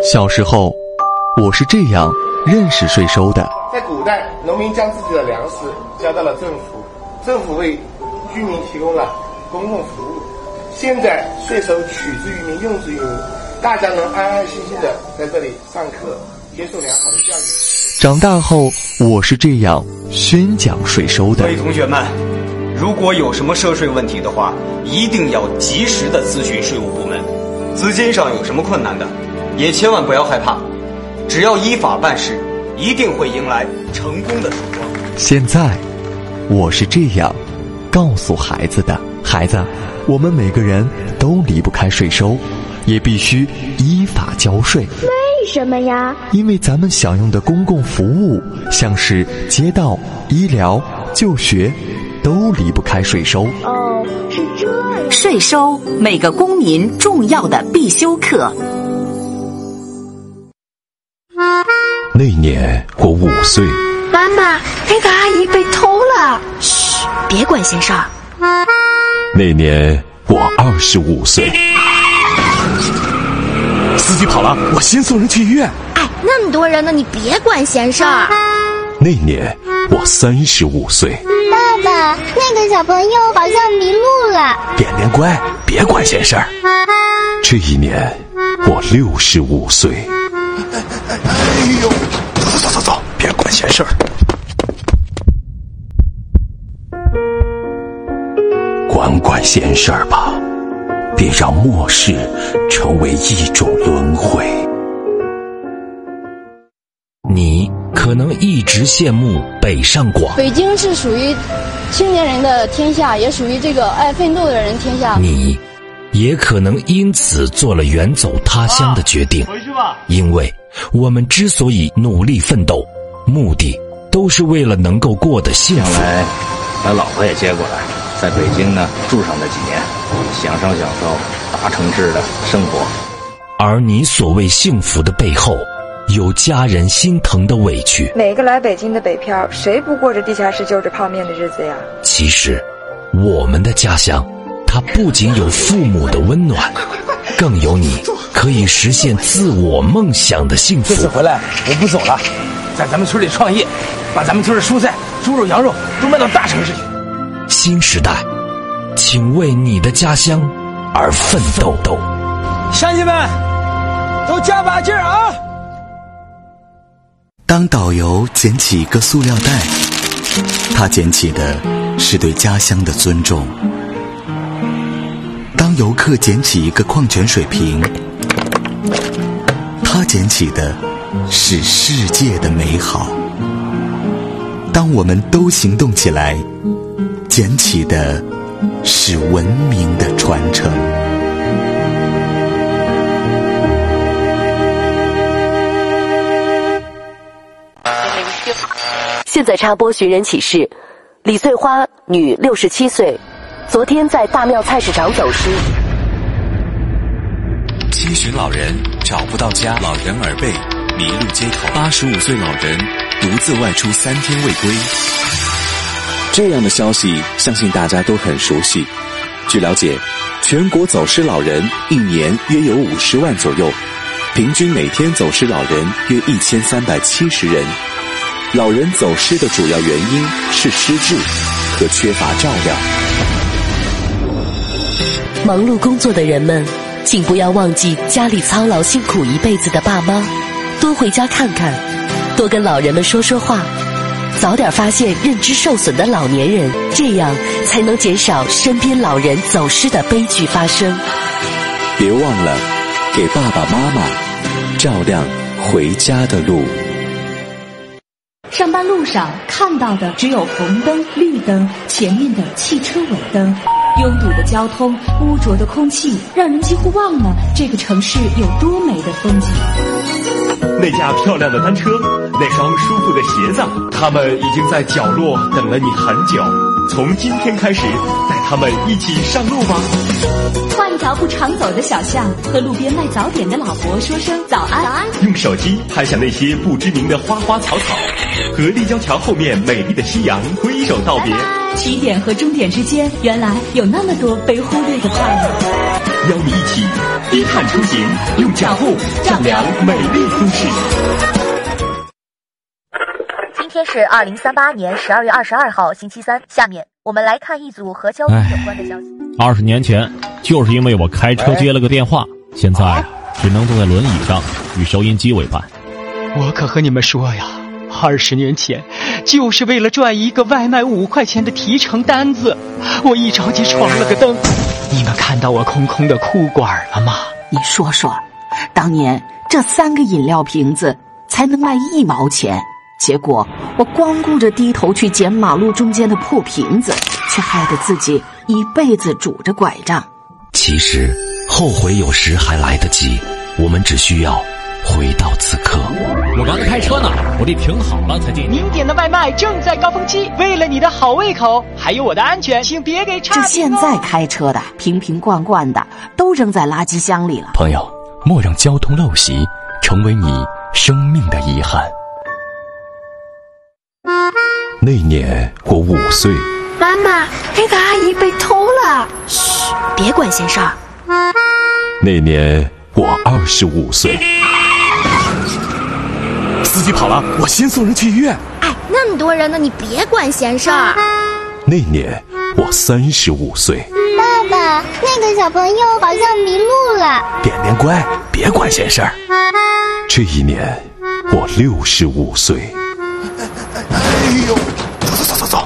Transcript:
小时候，我是这样认识税收的。 在古代，农民将自己的粮食交到了政府，政府为居民提供了公共服务。现在税收取之于民，用之于民，大家能安安心心的在这里上课，接受良好的教育。 长大后，我是这样宣讲税收的。 各位同学们，如果有什么涉税问题的话，一定要及时的咨询税务部门。资金上有什么困难的，也千万不要害怕，只要依法办事，一定会迎来成功的曙光。 现在，我是这样告诉孩子的：孩子，我们每个人都离不开税收，也必须依法交税。 为什么呀？ 因为咱们享用的公共服务，像是街道、医疗、就学，都离不开税收。 哦，是这样。 税收，每个公民重要的必修课。 那年我5岁。 妈妈，那个阿姨被偷了。嘘，别管闲事儿。 那年我25岁。 司机跑了，我先送人去医院。 哎，那么多人呢，你别管闲事儿。 那年我35岁。 爸爸，那个小朋友好像迷路了。 便便乖，别管闲事儿。 这一年我65岁。 哎呦，走，别管闲事儿。 管闲事儿吧，别让末世成为一种轮回。 你可能一直羡慕北上广， 北京是属于青年人的天下，也属于这个爱奋斗的人天下。 你也可能因此做了远走他乡的决定。 回去吧。 因为我们之所以努力奋斗，目的都是为了能够过得幸福。 将来把老婆也接过来，在北京呢住上那几年，享受大城市的生活。 而你所谓幸福的背后，有家人心疼的委屈。 每个来北京的北漂，谁不过着地下室就着泡面的日子呀？ 其实我们的家乡，它不仅有父母的温暖，更有你可以实现自我梦想的幸福。 这次回来我不走了，在咱们村里创业，把咱们村的蔬菜、猪肉、羊肉都卖到大城市去。 新时代，请为你的家乡而奋斗。 乡亲们，都加把劲儿啊！ 当导游捡起一个塑料袋，他捡起的是对家乡的尊重；当游客捡起一个矿泉水瓶，他捡起的是世界的美好。当我们都行动起来，捡起的是文明的传承。 现在插播寻人启事：李翠花，女，67岁，昨天在大庙菜市场走失。 7旬老人找不到家，老人耳背，迷路街头。85岁老人独自外出3天未归。 这样的消息，相信大家都很熟悉。据了解，全国走失老人一年约有50万左右，平均每天走失老人约1370人。老人走失的主要原因是失智和缺乏照料。 忙碌工作的人们，请不要忘记家里操劳辛苦一辈子的爸妈，多回家看看，多跟老人们说说话，早点发现认知受损的老年人，这样才能减少身边老人走失的悲剧发生。 别忘了给爸爸妈妈照亮回家的路。 上班路上看到的只有红灯、绿灯，前面的汽车尾灯，拥堵的交通，污浊的空气，让人几乎忘了这个城市有多美的风景。 那架漂亮的单车，那双舒服的鞋子，他们已经在角落等了你很久。从今天开始，带他们一起上路吧。 换一条不常走的小巷，和路边卖早点的老伯说声早安。早安。 用手机拍下那些不知名的花花草草，和立交桥后面美丽的夕阳挥手道别。 起点和终点之间，原来有那么多被忽略的快乐。 邀你一起低碳出行，用脚步丈量美丽都市。 今天是2038年12月22号星期三，下面我们来看一组和交通有关的消息。 20年前，就是因为我开车接了个电话，现在只能坐在轮椅上与收音机为伴。 我可和你们说呀，20年前，就是为了赚一个外卖5块钱的提成单子，我一着急闯了个灯。你们看到我空空的裤管了吗？ 你说说，当年这3个饮料瓶子才能卖1毛钱，结果我光顾着低头去捡马路中间的破瓶子，却害得自己一辈子拄着拐杖。 其实后悔有时还来得及，我们只需要回到此刻。 我刚才开车呢，我得停好了才进。 您点的外卖正在高峰期，为了你的好胃口，还有我的安全，请别给差评哦。 这现在开车的瓶瓶罐罐的都扔在垃圾箱里了。 朋友，莫让交通陋习成为你生命的遗憾。 那年我5岁。 妈妈，那个阿姨被偷了。 嘘，别管闲事儿。 那年我25岁。 司机跑了，我先送人去医院。 哎，那么多人呢，你别管闲事儿。 那年我35岁。 爸爸，那个小朋友好像迷路了。 点点乖，别管闲事儿。这一年我65岁。 哎呦，走，